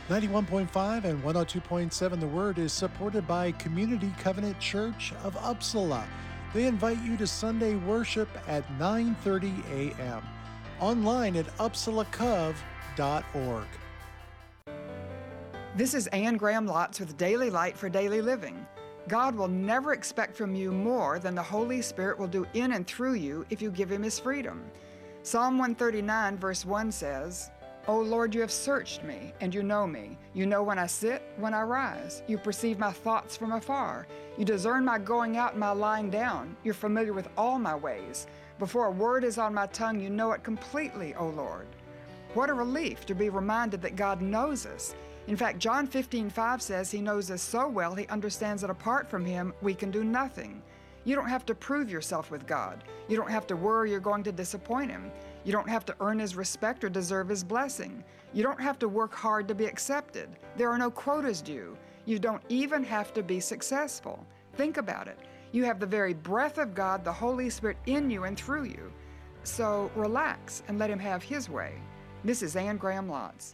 91.5 and 102.7 The Word is supported by Community Covenant Church of Uppsala. They invite you to Sunday worship at 9:30 a.m. online at uppsalacov.org. This is Ann Graham Lotz with Daily Light for Daily Living. God will never expect from you more than the Holy Spirit will do in and through you if you give Him His freedom. Psalm 139 verse 1 says, "O Lord, you have searched me, and you know me. You know when I sit, when I rise. You perceive my thoughts from afar. You discern my going out and my lying down. You're familiar with all my ways. Before a word is on my tongue, you know it completely, O Lord." What a relief to be reminded that God knows us. In fact, John 15:5 says He knows us so well He understands that apart from Him, we can do nothing. You don't have to prove yourself with God. You don't have to worry you're going to disappoint Him. You don't have to earn His respect or deserve His blessing. You don't have to work hard to be accepted. There are no quotas due. You don't even have to be successful. Think about it. You have the very breath of God, the Holy Spirit, in you and through you. So relax and let Him have His way. This is Ann Graham Lotz.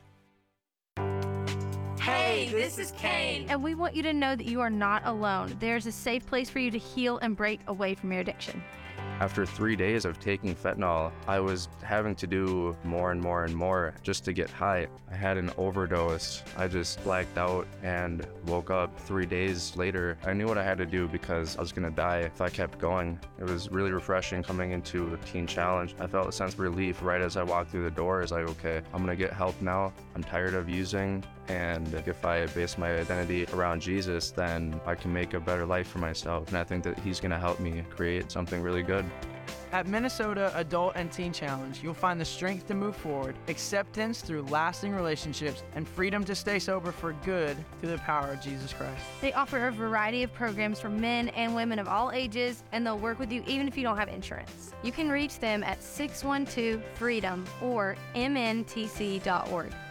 Hey, this is Kane. And we want you to know that you are not alone. There's a safe place for you to heal and break away from your addiction. After 3 days of taking fentanyl, I was having to do more and more just to get high. I had an overdose. I just blacked out and woke up 3 days later. I knew what I had to do because I was gonna die if I kept going. It was really refreshing coming into a teen challenge. I felt a sense of relief right as I walked through the door. It's like, okay, I'm gonna get help now. I'm tired of using, and if I base my identity around Jesus, then I can make a better life for myself. And I think that He's gonna help me create something really good. At Minnesota Adult and Teen Challenge, you'll find the strength to move forward, acceptance through lasting relationships, and freedom to stay sober for good through the power of Jesus Christ. They offer a variety of programs for men and women of all ages, and they'll work with you even if you don't have insurance. You can reach them at 612-FREEDOM or mntc.org.